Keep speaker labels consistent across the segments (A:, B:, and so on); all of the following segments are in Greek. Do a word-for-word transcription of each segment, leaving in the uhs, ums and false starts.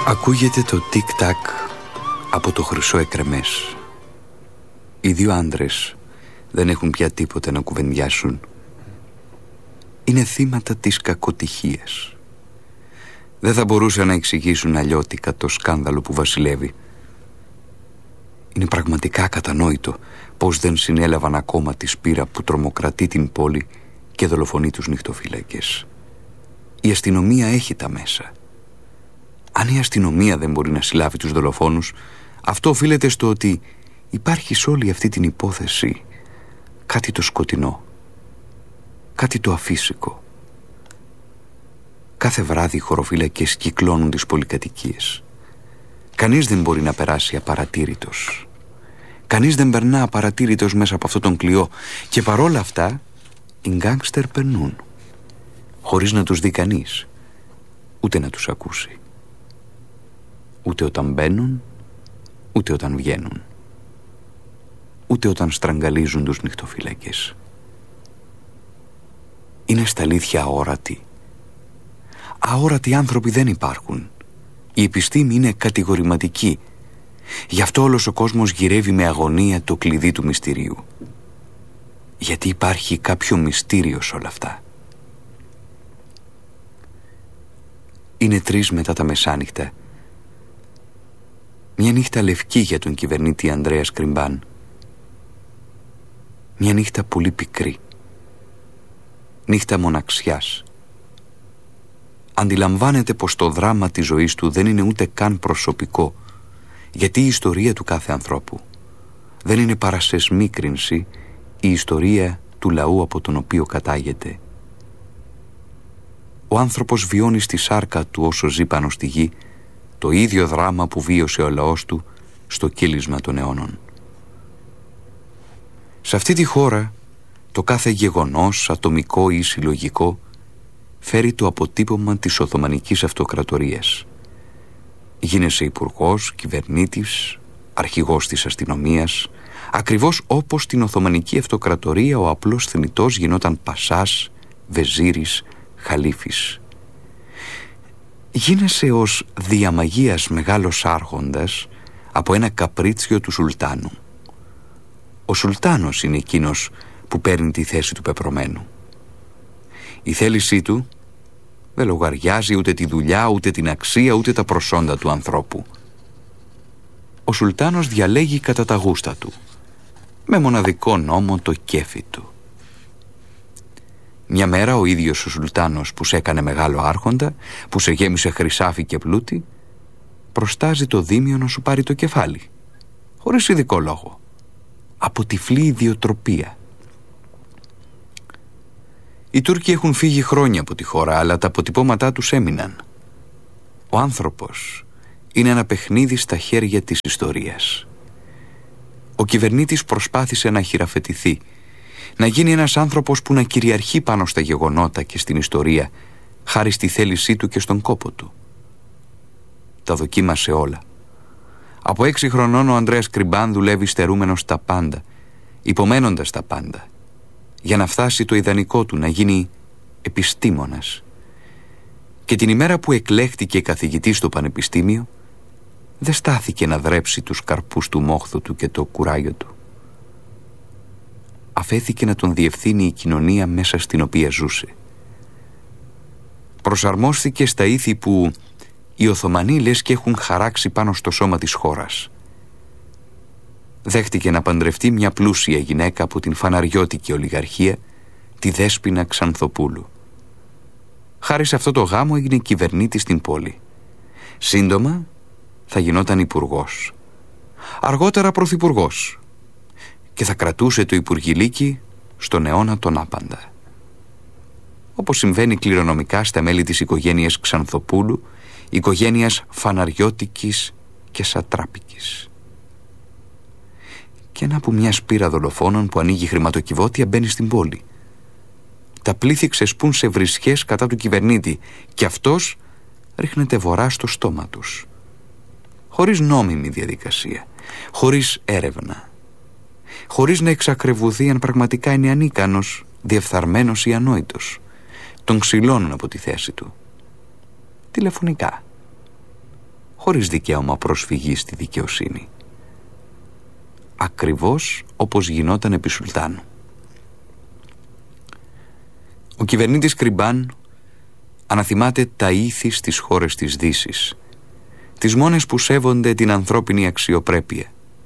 A: Ακούγεται το τικ-τακ από το χρυσό εκρεμές. Οι δύο άντρες δεν έχουν πια τίποτα να κουβεντιάσουν. Είναι θύματα της κακοτυχίας. Δεν θα μπορούσαν να εξηγήσουν αλλιώτικα το σκάνδαλο που βασιλεύει. Είναι πραγματικά κατανόητο πως δεν συνέλαβαν ακόμα τη σπήρα που τρομοκρατεί την πόλη και δολοφονεί τους νυχτοφύλακες. Η αστυνομία έχει τα μέσα. Αν η αστυνομία δεν μπορεί να συλλάβει τους δολοφόνους, αυτό οφείλεται στο ότι υπάρχει σε όλη αυτή την υπόθεση κάτι το σκοτεινό, κάτι το αφύσικο. Κάθε βράδυ οι χωροφύλακες κυκλώνουν τις πολυκατοικίες. Κανείς δεν μπορεί να περάσει απαρατήρητος. Κανείς δεν περνά απαρατήρητος μέσα από αυτόν τον κλειό. Και παρόλα αυτά οι γκάνγκστερ περνούν, χωρίς να τους δει κανείς, ούτε να τους ακούσει. Ούτε όταν μπαίνουν, ούτε όταν βγαίνουν, ούτε όταν στραγγαλίζουν τους νυχτοφύλακες. Είναι στα αλήθεια αόρατοι. Αόρατοι άνθρωποι δεν υπάρχουν. Η επιστήμη είναι κατηγορηματική. Γι' αυτό όλος ο κόσμος γυρεύει με αγωνία το κλειδί του μυστηρίου. Γιατί υπάρχει κάποιο μυστήριο σε όλα αυτά. Είναι τρεις μετά τα μεσάνυχτα. Μια νύχτα λευκή για τον κυβερνήτη Ανδρέα Σκριμπάν. Μια νύχτα πολύ πικρή. Νύχτα μοναξιάς. Αντιλαμβάνεται πως το δράμα της ζωής του δεν είναι ούτε καν προσωπικό, γιατί η ιστορία του κάθε ανθρώπου δεν είναι παρά σε σμίκρινση η ιστορία του λαού από τον οποίο κατάγεται. Ο άνθρωπος βιώνει στη σάρκα του όσο ζει πάνω στη γη το ίδιο δράμα που βίωσε ο λαός του στο κύλισμα των αιώνων. Σε αυτή τη χώρα το κάθε γεγονός, ατομικό ή συλλογικό, φέρει το αποτύπωμα της Οθωμανικής Αυτοκρατορίας. Γίνεσαι υπουργός, κυβερνήτης, αρχηγός της αστυνομίας, ακριβώς όπως στην Οθωμανική Αυτοκρατορία ο απλός θνητός γινόταν πασάς, βεζίρης, χαλίφης. Γίνεσαι ως διαμαγείας μεγάλος άρχοντας από ένα καπρίτσιο του Σουλτάνου. Ο Σουλτάνος είναι εκείνος που παίρνει τη θέση του πεπρωμένου. Η θέλησή του δεν λογαριάζει ούτε τη δουλειά, ούτε την αξία, ούτε τα προσόντα του ανθρώπου. Ο Σουλτάνος διαλέγει κατά τα γούστα του, με μοναδικό νόμο το κέφι του. Μια μέρα ο ίδιος ο Σουλτάνος που σε έκανε μεγάλο άρχοντα, που σε γέμισε χρυσάφι και πλούτη, προστάζει το δίμιο να σου πάρει το κεφάλι, χωρίς ειδικό λόγο, από τυφλή ιδιοτροπία. Οι Τούρκοι έχουν φύγει χρόνια από τη χώρα, αλλά τα αποτυπώματά τους έμειναν. Ο άνθρωπος είναι ένα παιχνίδι στα χέρια της ιστορίας. Ο κυβερνήτης προσπάθησε να χειραφετηθεί, να γίνει ένας άνθρωπος που να κυριαρχεί πάνω στα γεγονότα και στην ιστορία, χάρη στη θέλησή του και στον κόπο του. Τα δοκίμασε όλα. Από έξι χρονών ο Ανδρέας Σκριμπάν δουλεύει στερούμενος τα πάντα, υπομένοντας τα πάντα, για να φτάσει το ιδανικό του, να γίνει επιστήμονας. Και την ημέρα που εκλέχτηκε καθηγητής στο πανεπιστήμιο, δεν στάθηκε να δρέψει τους καρπούς του μόχθου του και το κουράγιο του. Αφέθηκε να τον διευθύνει η κοινωνία μέσα στην οποία ζούσε. Προσαρμόστηκε στα ήθη που οι Οθωμανοί λες και έχουν χαράξει πάνω στο σώμα της χώρας. Δέχτηκε να παντρευτεί μια πλούσια γυναίκα από την φαναριώτικη ολιγαρχία, τη Δέσποινα Ξανθοπούλου. Χάρη σε αυτό το γάμο έγινε κυβερνήτης στην πόλη. Σύντομα θα γινόταν υπουργός. Αργότερα πρωθυπουργός. Και θα κρατούσε το υπουργηλίκι στον αιώνα τον άπαντα. Όπως συμβαίνει κληρονομικά στα μέλη της οικογένειας Ξανθοπούλου, οικογένειας φαναριώτικης και σατράπικης. Και ένα που μια σπήρα δολοφόνων που ανοίγει χρηματοκιβώτια μπαίνει στην πόλη. Τα πλήθη ξεσπούν σε βρισχές κατά του κυβερνήτη και αυτός ρίχνεται βορρά στο στόμα τους. Χωρίς νόμιμη διαδικασία, χωρίς έρευνα, χωρίς να εξακριβωθεί αν πραγματικά είναι ανίκανος, διεφθαρμένος ή ανόητος. Τον ξυλώνουν από τη θέση του. Τηλεφωνικά. χωρίς δικαίωμα προσφυγής στη δικαιοσύνη. Ακριβώς όπως γινόταν επί Σουλτάνου. Ο κυβερνήτης Κριμπάν αναθυμάται τα ήθη στις χώρες της Δύσης, τις μόνες που σέβονται την ανθρώπινη αξιοπρέπεια.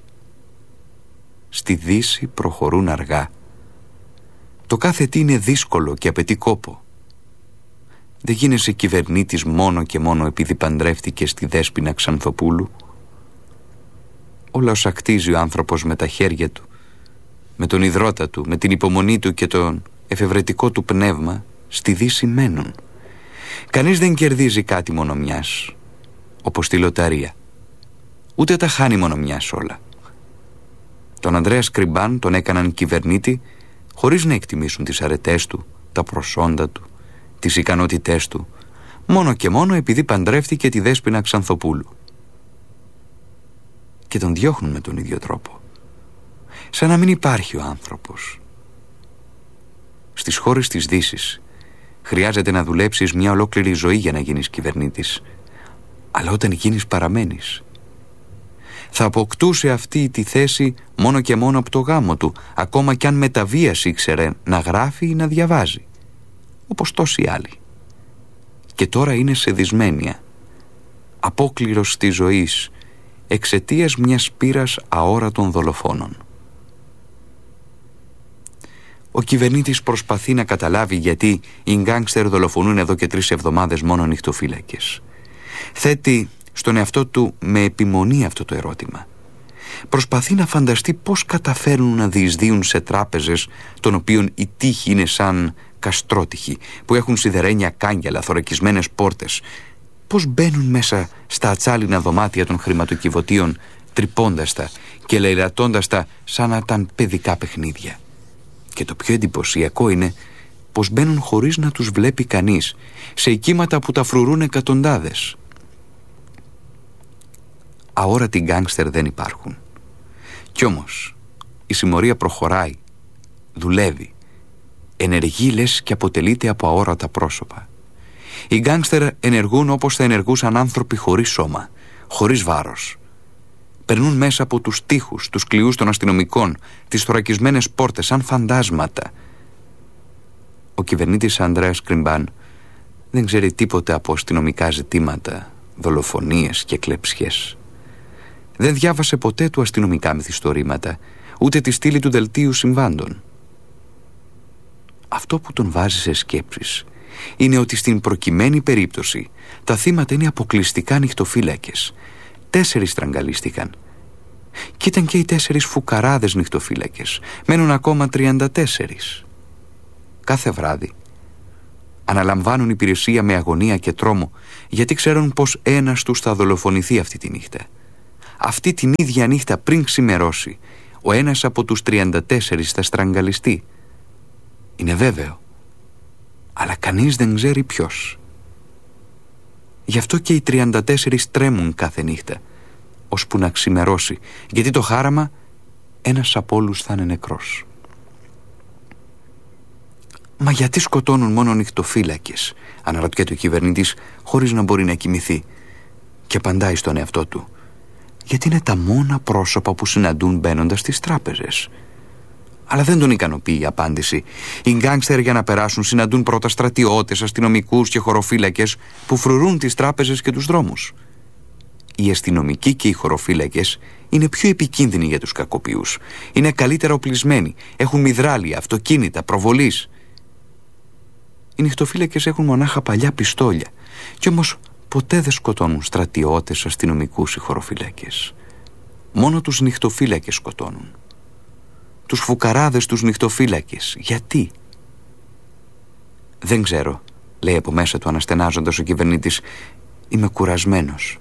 A: Στη Δύση προχωρούν αργά. Το κάθε τι είναι δύσκολο και απαιτεί κόπο. Δεν γίνεσαι κυβερνήτης μόνο και μόνο επειδή παντρεύτηκε στη Δέσποινα Ξανθοπούλου. Όλα όσα κτίζει ο άνθρωπος με τα χέρια του, με τον ιδρώτα του, με την υπομονή του και τον εφευρετικό του πνεύμα, στη Δύση μένουν. Κανείς δεν κερδίζει κάτι μόνο μιας, όπως τη λοταρία. Ούτε τα χάνει μόνο μιας όλα. Τον Ανδρέα Κριμπάν τον έκαναν κυβερνήτη χωρίς να εκτιμήσουν τις αρετές του, τα προσόντα του, τις ικανότητές του, μόνο και μόνο επειδή παντρεύτηκε τη Δέσποινα Ξανθοπούλου. Και τον διώχνουν με τον ίδιο τρόπο, σαν να μην υπάρχει ο άνθρωπος. Στις χώρες της Δύσης χρειάζεται να δουλέψεις μια ολόκληρη ζωή για να γίνεις κυβερνήτης, αλλά όταν γίνεις παραμένεις. Θα αποκτούσε αυτή τη θέση μόνο και μόνο από το γάμο του, ακόμα κι αν με τα βίας ήξερε να γράφει ή να διαβάζει, όπως τόσοι άλλοι. Και τώρα είναι σε δυσμένεια, απόκληρος της ζωής, εξαιτίας μιας πείρας αόρατων δολοφόνων. Ο κυβερνήτης προσπαθεί να καταλάβει γιατί οι γκάνγκστερ δολοφονούν εδώ και τρεις εβδομάδες μόνο νυχτοφύλακες. Θέτει στον εαυτό του με επιμονή αυτό το ερώτημα. Προσπαθεί να φανταστεί πώς καταφέρνουν να διεισδύουν σε τράπεζες των οποίων η τύχη είναι σαν καστρότυχοι, που έχουν σιδερένια κάγκελα, θωρακισμένες πόρτες. Πώς μπαίνουν μέσα στα ατσάλινα δωμάτια των χρηματοκιβωτίων, τρυπώντας τα και λαιλατώντας τα σαν να ήταν παιδικά παιχνίδια. Και το πιο εντυπωσιακό είναι πως μπαίνουν χωρίς να τους βλέπει κανείς, σε οικίματα που τα φρουρούν εκατοντάδες. Αόρατοι γκάνγκστερ δεν υπάρχουν. Κι όμως η συμμορία προχωράει, δουλεύει, ενεργεί λες και αποτελείται από αόρατα πρόσωπα. Οι γκάνγκστερ ενεργούν όπως θα ενεργούσαν άνθρωποι χωρίς σώμα, χωρίς βάρος. Περνούν μέσα από τους τοίχους, τους κλειούς των αστυνομικών, τις θωρακισμένες πόρτες σαν φαντάσματα. Ο κυβερνήτης Ανδρέας Κριμπάν δεν ξέρει τίποτα από αστυνομικά ζητήματα, δολοφονίες και κλεψιές. Δεν διάβασε ποτέ του αστυνομικά μυθιστορήματα, ούτε τη στήλη του δελτίου συμβάντων. Αυτό που τον βάζει σε σκέψεις είναι ότι στην προκειμένη περίπτωση τα θύματα είναι αποκλειστικά νυχτοφύλακες. Τέσσερις στραγγαλίστηκαν. Και ήταν και οι τέσσερις φουκαράδες νυχτοφύλακες. Μένουν ακόμα τριάντα τέσσερις. Κάθε βράδυ αναλαμβάνουν υπηρεσία με αγωνία και τρόμο, γιατί ξέρουν πως ένας τους θα δολοφονηθεί αυτή τη νύχτα. Αυτή την ίδια νύχτα πριν ξημερώσει, ο ένας από τους τριάντα τέσσερις θα στραγγαλιστεί. Είναι βέβαιο, αλλά κανείς δεν ξέρει ποιος. Γι' αυτό και οι τριάντα τέσσερις τρέμουν κάθε νύχτα, ώσπου να ξημερώσει, γιατί το χάραμα ένας από όλους θα είναι νεκρός. «Μα γιατί σκοτώνουν μόνο νυχτοφύλακες?» αναρωτιέται ο κυβερνήτης χωρίς να μπορεί να κοιμηθεί, και απαντάει στον εαυτό του: «Γιατί είναι τα μόνα πρόσωπα που συναντούν μπαίνοντας στις τράπεζες». Αλλά δεν τον ικανοποιεί η απάντηση. Οι γκάνγκστερ για να περάσουν συναντούν πρώτα στρατιώτες, αστυνομικούς και χωροφύλακες που φρουρούν τις τράπεζες και τους δρόμους. Οι αστυνομικοί και οι χωροφύλακες είναι πιο επικίνδυνοι για τους κακοποιούς. Είναι καλύτερα οπλισμένοι, έχουν μυδράλια, αυτοκίνητα, προβολής. Οι νυχτοφύλακες έχουν μονάχα παλιά πιστόλια, κι όμως ποτέ δεν σκοτώνουν στρατιώτες, αστυνομικούς ή χωροφύλακες. Μόνο τους νυχτοφύλακες σκοτώνουν. Τους φουκαράδες τους νυχτοφύλακες. Γιατί? «Δεν ξέρω», λέει από μέσα του αναστενάζοντας ο κυβερνήτης. «Είμαι κουρασμένος».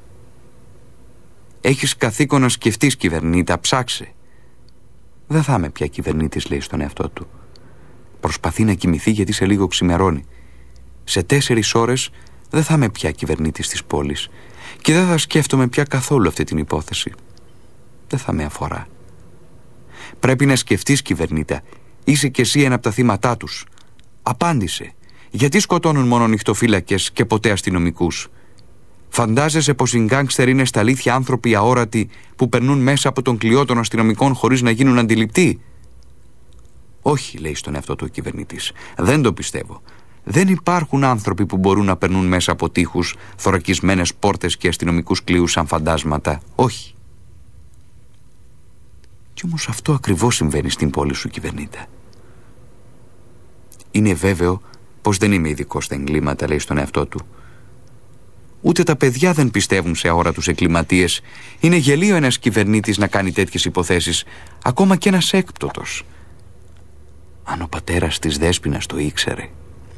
A: «Έχεις καθήκον να σκεφτείς, κυβερνήτα, ψάξε». «Δεν θα είμαι πια κυβερνήτης», λέει στον εαυτό του. Προσπαθεί να κοιμηθεί γιατί σε λίγο ξημερώνει. Σε τέσσερις ώρες δεν θα είμαι πια κυβερνήτης της πόλης και δεν θα σκέφτομαι πια καθόλου αυτή την υπόθεση. Δεν θα με αφορά. «Πρέπει να σκεφτείς, κυβερνήτα. Είσαι κι εσύ ένα από τα θύματά τους. Απάντησε. Γιατί σκοτώνουν μόνο νυχτοφύλακες και ποτέ αστυνομικούς? Φαντάζεσαι πως οι γκάνγκστερ είναι στα αλήθεια άνθρωποι αόρατοι που περνούν μέσα από τον κλειό των αστυνομικών χωρίς να γίνουν αντιληπτοί? Όχι, λέει στον εαυτό του ο κυβερνήτης. Δεν το πιστεύω. Δεν υπάρχουν άνθρωποι που μπορούν να περνούν μέσα από τοίχους, θωρακισμένες πόρτες και αστυνομικούς κλειούς σαν φαντάσματα. Όχι. Κι όμως αυτό ακριβώς συμβαίνει στην πόλη σου, κυβερνήτα. Είναι βέβαιο πως δεν είμαι ειδικός στα εγκλήματα, λέει στον εαυτό του. Ούτε τα παιδιά δεν πιστεύουν σε αόρατους εγκληματίες. Είναι γελίο ένας κυβερνήτης να κάνει τέτοιες υποθέσεις, ακόμα και ένας έκπτωτος. Αν ο πατέρας της Δέσποινας το ήξερε.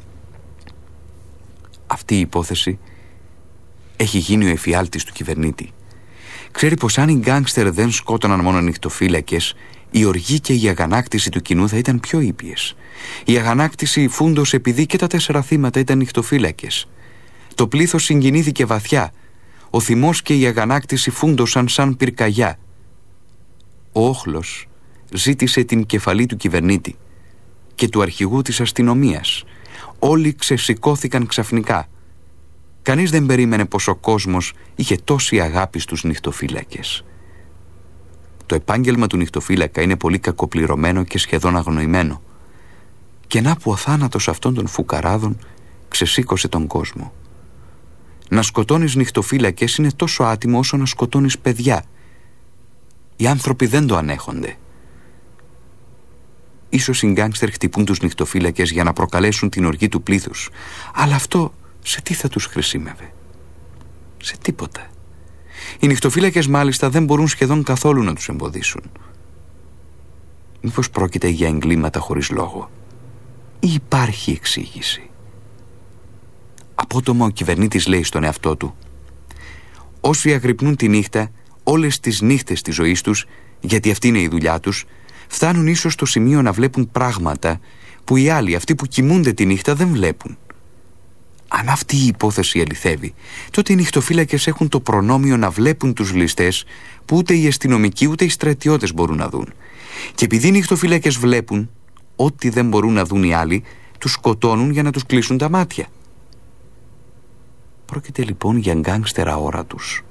A: Αυτή η υπόθεση έχει γίνει ο εφιάλτης του κυβερνήτη. Ξέρει πως αν οι γκάνγκστερ δεν σκότωναν μόνο νυχτοφύλακες, η οργή και η αγανάκτηση του κοινού θα ήταν πιο ήπιες. Η αγανάκτηση φούντωσε επειδή και τα τέσσερα θύματα ήταν νυχτοφύλακες. Το πλήθος συγκινήθηκε βαθιά. Ο θυμός και η αγανάκτηση φούντωσαν σαν πυρκαγιά. Ο όχλος ζήτησε την κεφαλή του κυβερνήτη και του αρχηγού της αστυνομίας. Όλοι ξεσηκώθηκαν ξαφνικά. Κανείς δεν περίμενε πως ο κόσμος είχε τόση αγάπη στους νυχτοφύλακες. Το επάγγελμα του νυχτοφύλακα είναι πολύ κακοπληρωμένο και σχεδόν αγνοημένο. Και να που ο θάνατος αυτών των φουκαράδων ξεσήκωσε τον κόσμο. Να σκοτώνεις νυχτοφύλακες είναι τόσο άτιμο όσο να σκοτώνεις παιδιά. Οι άνθρωποι δεν το ανέχονται. Ίσως οι γκάνγκστερ χτυπούν τους νυχτοφύλακες για να προκαλέσουν την οργή του πλήθους. Αλλά αυτό σε τι θα τους χρησίμευε? Σε τίποτα. Οι νυχτοφύλακες μάλιστα δεν μπορούν σχεδόν καθόλου να τους εμποδίσουν. Μήπως πρόκειται για εγκλήματα χωρίς λόγο? Ή υπάρχει εξήγηση? Απότομα ο κυβερνήτης λέει στον εαυτό του: όσοι αγρυπνούν τη νύχτα, όλες τις νύχτες της ζωής τους, γιατί αυτή είναι η δουλειά τους, φτάνουν ίσως στο σημείο να βλέπουν πράγματα που οι άλλοι, αυτοί που κοιμούνται τη νύχτα, δεν βλέπουν. Αν αυτή η υπόθεση αληθεύει, τότε οι νυχτοφύλακες έχουν το προνόμιο να βλέπουν τους ληστές που ούτε οι αστυνομικοί ούτε οι στρατιώτες μπορούν να δουν. Και επειδή οι νυχτοφύλακες βλέπουν ό,τι δεν μπορούν να δουν οι άλλοι, τους σκοτώνουν για να τους κλείσουν τα μάτια. Πρόκειται λοιπόν για γκάνγκστερ αόρατους.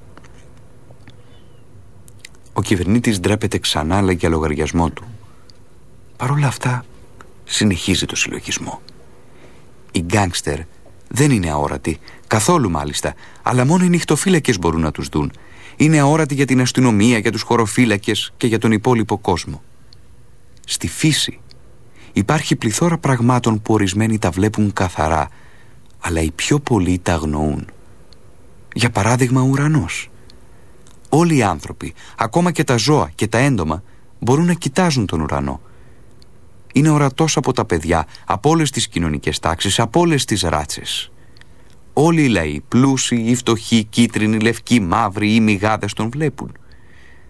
A: Ο κυβερνήτης ντρέπεται ξανά, λέει, για λογαριασμό του. Παρ' όλα αυτά συνεχίζει το συλλογισμό. Οι γκάνγκστερ δεν είναι αόρατοι, καθόλου μάλιστα, αλλά μόνο οι νυχτοφύλακες μπορούν να τους δουν. Είναι αόρατοι για την αστυνομία, για τους χωροφύλακες και για τον υπόλοιπο κόσμο. Στη φύση υπάρχει πληθώρα πραγμάτων που ορισμένοι τα βλέπουν καθαρά, αλλά οι πιο πολλοί τα αγνοούν. Για παράδειγμα, ο ουρανός. Όλοι οι άνθρωποι, ακόμα και τα ζώα και τα έντομα, μπορούν να κοιτάζουν τον ουρανό. Είναι ορατός από τα παιδιά, από όλες τις κοινωνικές τάξεις, από όλες τις ράτσες. Όλοι οι λαοί, πλούσιοι ή φτωχοί, κίτρινοι, λευκοί, μαύροι ή μυγάδες τον βλέπουν.